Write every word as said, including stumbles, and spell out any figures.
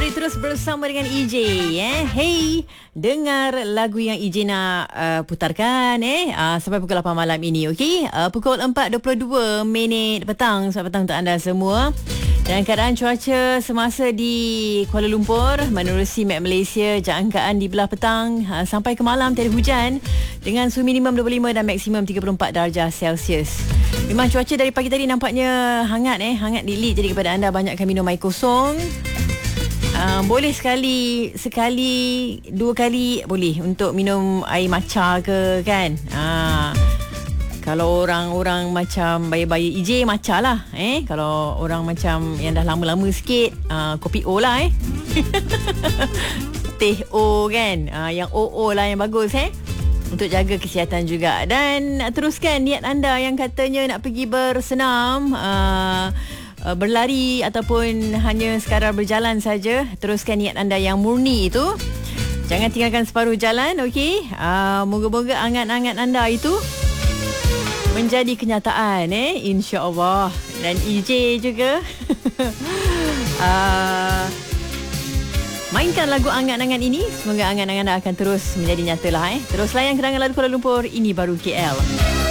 Mari terus bersama dengan E J. Eh. Hey, dengar lagu yang E J nak uh, putarkan eh uh, sampai pukul lapan malam ini, okey? Uh, pukul empat dua puluh dua minit petang, selamat petang untuk anda semua. Dan keadaan cuaca semasa di Kuala Lumpur menerusi Met Malaysia, jangkaan di belah petang uh, sampai ke malam tiada hujan dengan suhu minimum dua puluh lima dan maksimum tiga puluh empat darjah Celsius. Memang cuaca dari pagi tadi nampaknya hangat eh, hangat dilit. Jadi kepada anda banyakkan minum air kosong. Uh, boleh sekali sekali dua kali boleh untuk minum air matcha ke kan. Uh, kalau orang-orang macam bayi-bayi E J matcha lah eh. Kalau orang macam yang dah lama-lama sikit uh, kopi O lah eh. Teh O kan. Uh, yang O O lah yang bagus eh. Untuk jaga kesihatan juga. Dan uh, teruskan niat anda yang katanya nak pergi bersenam, uh, Uh, berlari ataupun hanya sekadar berjalan saja. Teruskan niat anda yang murni itu. Jangan tinggalkan separuh jalan, okey? Uh, moga-moga angan-angan anda itu menjadi kenyataan eh, insya-Allah. Dan E J juga uh, mainkan lagu angan-angan ini. Semoga angan-angan anda akan terus menjadi nyata lah eh. Terus layan kerangan lagu Kuala Lumpur, ini baru K L.